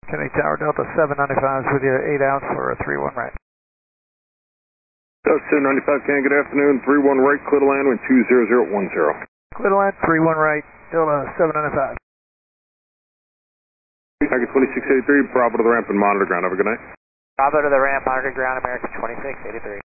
Kennedy Tower, Delta 795 is with you, 8 out for a 3-1 right. Delta 795, Ken, good afternoon, 3-1 right, clear to land with 20010. Clear to land, 3-1 right, Delta 795. Tiger 2683, Bravo to the ramp and monitor ground, have a good night. Bravo to the ramp, monitor ground, American 2683.